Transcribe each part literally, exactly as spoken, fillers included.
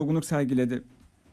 olgunluk sergiledi.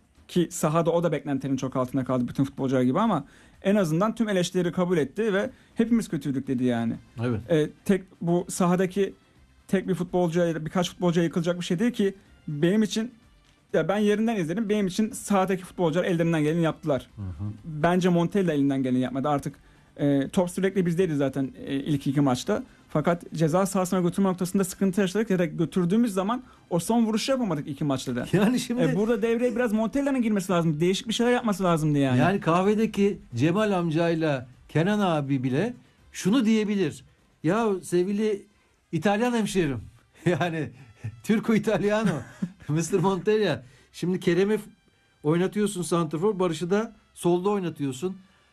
Ki sahada o da beklentinin çok altında kaldı bütün futbolcular gibi ama en azından tüm eleştirileri kabul etti ve hepimiz kötüydük dedi yani. Evet. E, tek bu sahadaki tek bir futbolcuya, birkaç futbolcuya yıkılacak bir şey değil ki. Benim için, ya ben yerinden izledim. Benim için sahadaki futbolcular ellerinden geleni yaptılar. Hı hı. Bence Montella elinden geleni yapmadı. Artık e, top sürekli bizdeydi zaten e, ilk iki maçta. Fakat ceza sahasına götürme noktasında sıkıntı yaşadık ya da götürdüğümüz zaman o son vuruşu yapamadık iki maçta da. Yani şimdi e, burada devreye biraz Montella'nın girmesi lazım. Değişik bir şeyler yapması lazımdı yani. Yani kahvedeki Cemal amcayla Kenan abi bile şunu diyebilir. Ya sevgili İtalyan hemşerim. Yani Turco Italiano. mister Montella. Şimdi Kerem'i oynatıyorsun santrafor. Barış'ı da solda oynatıyorsun.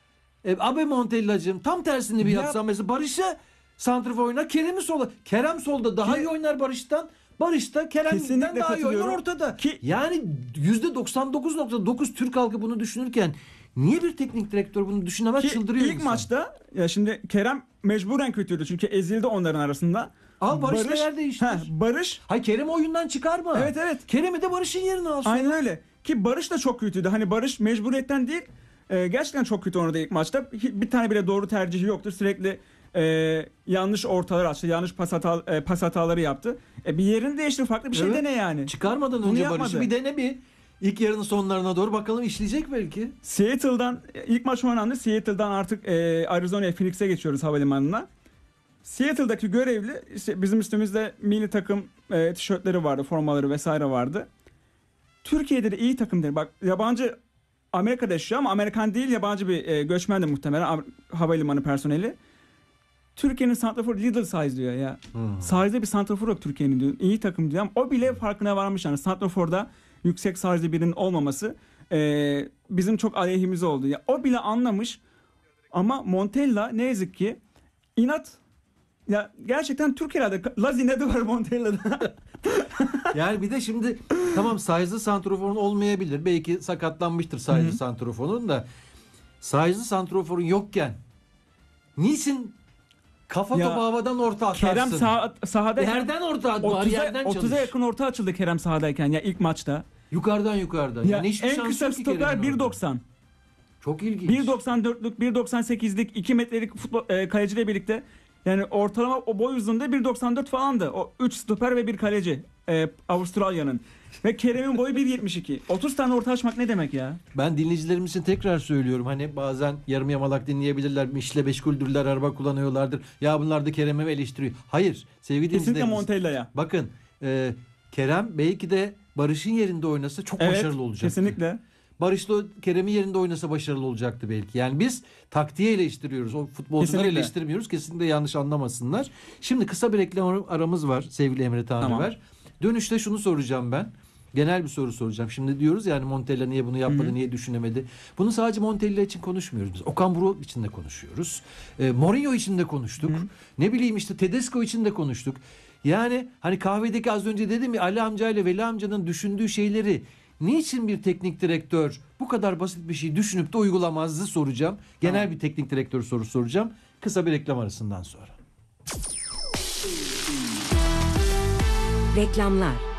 E, abi Montella'cığım tam tersini bir Ya, yapsan mesela Barış'a santrafor oynar. Kerem'i solda. Kerem solda daha ki, iyi oynar Barış'tan. Barış da Kerem'den daha iyi oynar ortada. Ki, yani yüzde doksan dokuz nokta dokuz Türk halkı bunu düşünürken niye bir teknik direktör bunu düşünemez, ki çıldırıyor ilk insan. maçta ya şimdi Kerem mecburen kötüydü çünkü ezildi onların arasında. Al Barış'la Barış, yer değiştir. Heh, Barış. Hay Kerem oyundan çıkarma. Evet evet. Kerem'i de Barış'ın yerine al. Aynen öyle. Ki Barış da çok kötüydü. Hani Barış mecburiyetten değil. E, gerçekten çok kötü oynadı ilk maçta. Bir tane bile doğru tercihi yoktu. Sürekli e, yanlış ortalar açtı. Yanlış pas, hata, e, pas hataları yaptı. E, bir yerini değiştir. Farklı bir şey Evet. dene yani. Çıkarmadan Bunu önce yapmadı. Barış'ı bir dene bir. İlk yarının sonlarına doğru bakalım işleyecek belki. Seattle'dan ilk maç oynandı. Seattle'dan artık e, Arizona'ya, Phoenix'e geçiyoruz havalimanına. Seattle'daki görevli işte bizim üstümüzde milli takım e, tişörtleri vardı, formaları vesaire vardı. Türkiye'de de iyi takım değil. Bak yabancı Amerika'da yaşıyor ama Amerikan değil, yabancı bir e, göçmen de muhtemelen havalimanı personeli. Türkiye'nin santraforu little size diyor ya. Hmm. Size'de bir santrafor yok Türkiye'nin diyor. İyi takım diyor ama o bile farkına varmış yani. Santraforda yüksek size'de birinin olmaması e, bizim çok aleyhimize oldu. Ya o bile anlamış ama Montella ne yazık ki inat. Ya gerçekten Türk herhalde. Lazine de var Montella'da. Yani bir de şimdi tamam size'lı santroforun olmayabilir. Belki sakatlanmıştır size'lı santroforun da. Size'lı santroforun yokken niçin kafa ya, topu havadan orta atarsın? Kerem sah- sahada yerden orta at bari, yerden çalış. otuza yakın orta açıldı Kerem sahadayken ya ilk maçta. Yukarıdan yukarıdan. Ya, yani en kısa stoper bir doksan. Çok ilginç. bir doksan dörtlük, bir doksan sekizlik, iki metrelik futbol e, kaleciyle birlikte yani ortalama o boy uzunluğunda bir doksan dört falandı. O üç stoper ve bir kaleci e, Avustralya'nın. Ve Kerem'in boyu bir yetmiş iki. otuz tane orta açmak ne demek ya? Ben dinleyicilerimiz için tekrar söylüyorum. Hani bazen yarım yamalak dinleyebilirler. İşle meşguldürler, araba kullanıyorlardır. Ya bunlar da Kerem'i eleştiriyor. Hayır sevgili Kesinlikle dinleyicilerimiz. Montella'ya. Bakın e, Kerem belki de Barış'ın yerinde oynasa çok evet, başarılı olacaktı. Kesinlikle. Barış'la Kerem'in yerinde oynasa başarılı olacaktı belki. Yani biz taktiği eleştiriyoruz. O futbolcuları kesinlikle eleştirmiyoruz. Kesinlikle yanlış anlamasınlar. Şimdi kısa bir reklam aramız var sevgili Emre Tanrıver. Tamam. Dönüşte şunu soracağım ben. Genel bir soru soracağım. Şimdi diyoruz yani Montella niye bunu yapmadı, Hı-hı. niye düşünemedi? Bunu sadece Montella için konuşmuyoruz biz. Okan Buruk için de konuşuyoruz. E, Mourinho için de konuştuk. Hı-hı. Ne bileyim işte Tedesco için de konuştuk. Yani hani kahvedeki az önce dedim ya Ali amcayla Veli amcanın düşündüğü şeyleri niçin bir teknik direktör bu kadar basit bir şey düşünüp de uygulamazdı soracağım. Genel tamam. bir teknik direktör sorusu soracağım. Kısa bir reklam arasından sonra. Reklamlar.